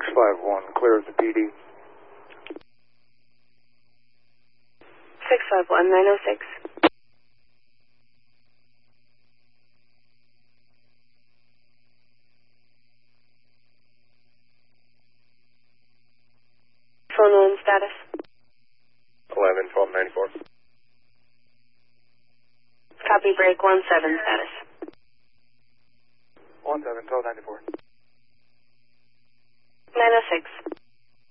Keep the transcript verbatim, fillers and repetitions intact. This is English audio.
six five one, clear of the P D. six five one, nine oh six. Phone one status. eleven twelve ninety-four. Copy break one seven status. one seven twelve ninety-four. nine oh six.